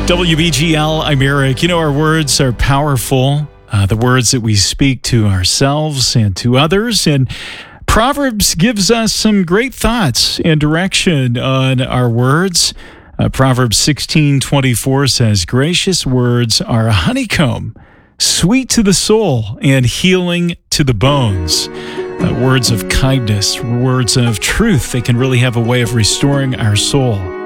WBGL, I'm Eric. You know, our words are powerful, the words that we speak to ourselves and to others. And Proverbs gives us some great thoughts and direction on our words. Proverbs 16:24 says, "Gracious words are a honeycomb, sweet to the soul and healing to the bones." Words of kindness, words of truth, they can really have a way of restoring our soul.